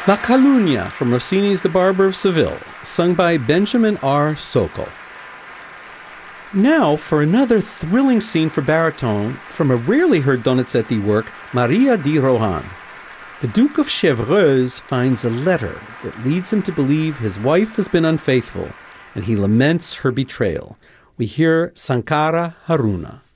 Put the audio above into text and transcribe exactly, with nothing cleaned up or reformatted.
La Calunnia from Rossini's The Barber of Seville, sung by Benjamin R. Sokol. Now for another thrilling scene for baritone from a rarely heard Donizetti work, Maria di Rohan. The Duke of Chevreuse finds a letter that leads him to believe his wife has been unfaithful, and he laments her betrayal. We hear Sankara Haruna.